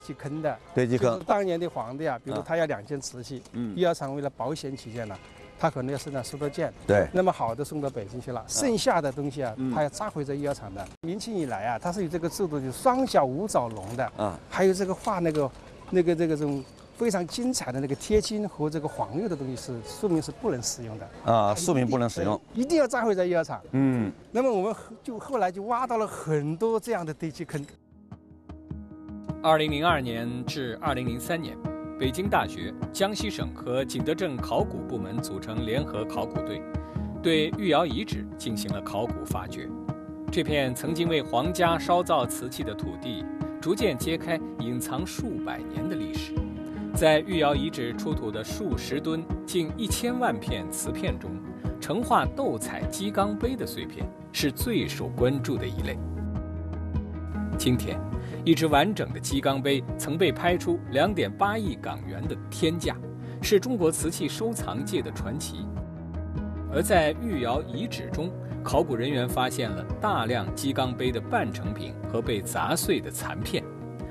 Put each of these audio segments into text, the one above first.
去坑的， 堆积坑。 就是当年的皇帝啊，比如他要2件瓷器，御窑厂为了保险起见呢，他可能要生产10多件， 对， 那么好的送到北京去了，剩下的东西啊，他要扎回在御窑厂的。明清以来啊，它是有这个制度，就是双小五爪龙的，还有这个画这种非常精彩的那个贴金和这个黄釉的东西是说明是不能使用的啊，说明不能使用， 一定要扎回在御窑厂。那么我们就后来就挖到了很多这样的堆积坑。 2002年至2003年，北京大学、江西省和景德镇考古部门组成联合考古队，对御窑遗址进行了考古发掘。这片曾经为皇家烧造瓷器的土地，逐渐揭开隐藏数百年的历史。在御窑遗址出土的数十吨、近1000万片瓷片中，成化斗彩鸡缸杯的碎片是最受关注的一类。今天，一只完整的鸡缸杯曾被拍出2.8亿港元的天价，是中国瓷器收藏界的传奇。而在御窑遗址中，考古人员发现了大量鸡缸杯的半成品和被砸碎的残片。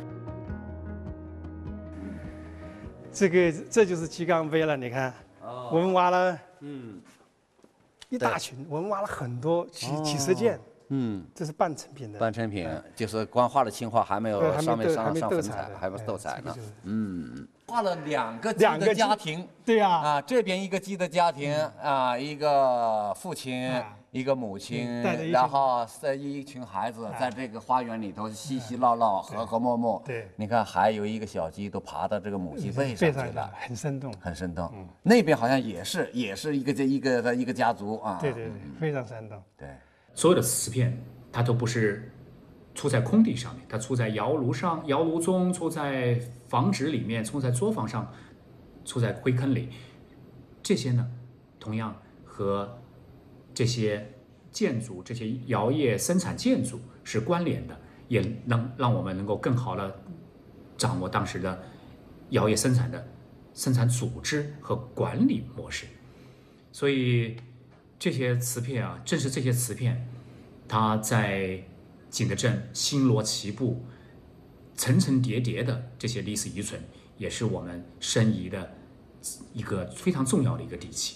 这就是鸡缸杯了，你看，我们挖了一大群，我们挖了很多几十件。这是半成品的。 半成品就是光画了青花，还没有上粉彩，还没斗彩呢。画了2个鸡的家庭。 对呀。 这边一个鸡的家庭一个父亲，一个母亲，然后一群孩子在这个花园里头嬉嬉闹闹，和和睦睦。 对。 你看，还有一个小鸡都爬到这个母鸡背上去了， 很生动， 很生动。那边好像也是一个家族啊。 对，非常生动。 对。 所有的瓷片，它都不是出在空地上面，它出在窑炉上、窑炉中，出在房址里面，出在作坊上，出在灰坑里。这些呢，同样和这些建筑、这些窑业生产建筑是关联的，也能让我们能够更好的掌握当时的窑业生产的生产组织和管理模式。所以这些瓷片啊，正是这些瓷片，它在景德镇星罗棋布、层层叠叠的这些历史遗存，也是我们申遗的一个非常重要的一个底气。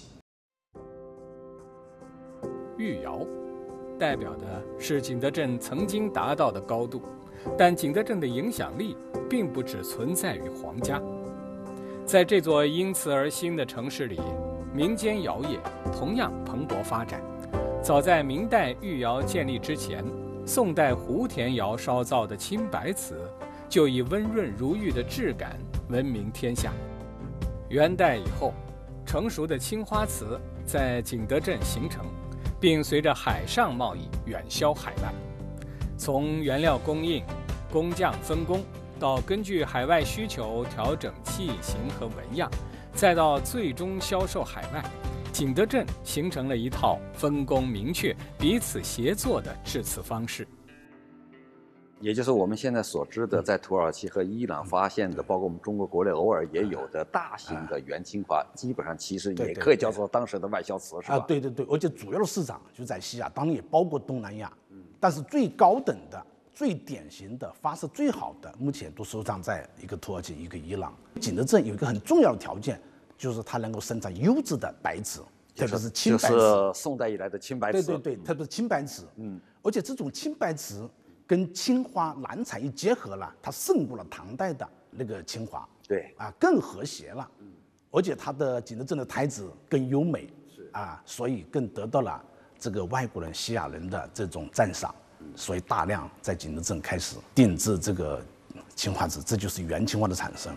御窑代表的是景德镇曾经达到的高度，但景德镇的影响力并不只存在于皇家。在这座因此而兴的城市里，民间窑业同样蓬勃发展。早在明代御窑建立之前，宋代胡田窑烧造的青白瓷就以温润如玉的质感闻名天下。元代以后，成熟的青花瓷在景德镇形成，并随着海上贸易远销海外。从原料供应、工匠分工，到根据海外需求调整器型和纹样，再到最终销售海外，景德镇形成了一套分工明确、彼此协作的制瓷方式。 也就是我们现在所知的，在土耳其和伊朗发现的，包括我们中国国内偶尔也有的大型的元青花，基本上其实也可以叫做当时的外销瓷，是吧？ 对，而且主要的市场就在西亚，当然也包括东南亚。但是最高等的、最典型的、发色最好的，目前都收藏在一个土耳其、一个伊朗。景德镇有一个很重要的条件，就是它能够生产优质的白瓷，特别是青白瓷， 就是宋代以来的青白瓷。 对，特别是青白瓷。而且这种青白瓷跟青花蓝彩一结合了，它胜过了唐代的那个青花。 对更和谐了。而且它的景德镇的胎质更优美，所以更得到了这个外国人、西亚人的这种赞赏。所以大量在景德镇开始定制这个青花瓷，这就是元青花的产生。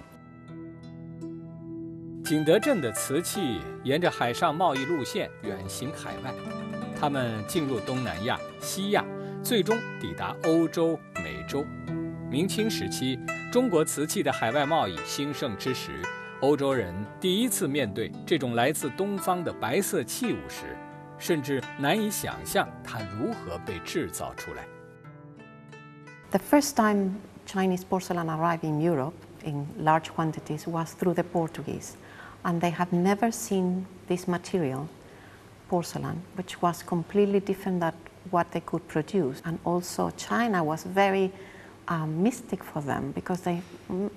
景德镇的瓷器沿着海上贸易路线远行海外，它们进入东南亚、西亚，最终抵达欧洲、美洲。明清时期，中国瓷器的海外贸易兴盛之时，欧洲人第一次面对这种来自东方的白色器物时，甚至难以想象它如何被制造出来。 The first time Chinese porcelain arrived in Europe in large quantities was through the Portuguese, and they had never seen this material, porcelain, which was completely different than what they could produce. And also China was very a mystic for them because they